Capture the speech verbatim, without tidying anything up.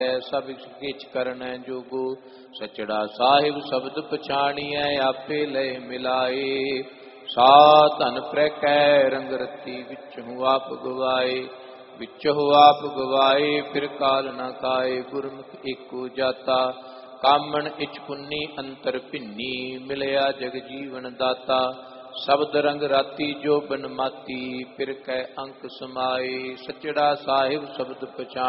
सब किछ करन जोगो। सचड़ा साहिब शब्द पछाणिਐ आपे लय मिलाए। सा धन प्रकै रंग रती विचहु आप गवाए। विचहु आप गवाए फिर काल न खाए। गुरमुख एको जाता कामण इच पुन्नी अंतर भिन्नी। मिलया जग जीवन दाता शब्द रंग राती जो बन माती। फिर कै अंक समाए। सचड़ा साहिब शब्द पछाण